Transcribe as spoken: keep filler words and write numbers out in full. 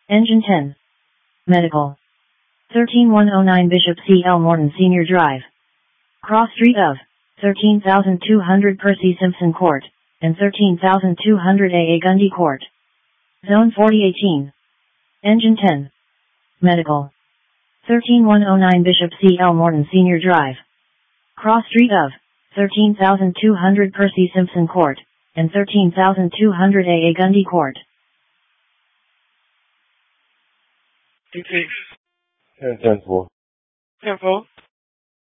Engine ten. Medical. thirteen one oh nine Bishop C. L. Morton Senior Drive. Cross Street of thirteen thousand two hundred Percy Simpson Court, and thirteen thousand two hundred A A Gundy Court. Zone forty eighteen. Engine ten. Medical. thirteen one oh nine Bishop C. L. Morton Senior Drive. Cross Street of thirteen thousand two hundred Percy Simpson Court, and thirteen thousand two hundred A A Gundy Court. T T. ten four. ten four.